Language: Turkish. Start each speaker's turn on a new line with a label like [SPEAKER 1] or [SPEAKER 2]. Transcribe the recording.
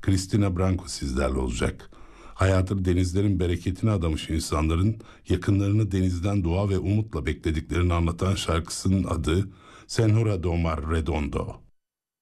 [SPEAKER 1] Cristina Branco sizlerle olacak. Hayatını denizlerin bereketine adamış insanların yakınlarını denizden dua ve umutla beklediklerini anlatan şarkısının adı Senhora do Mar Redondo.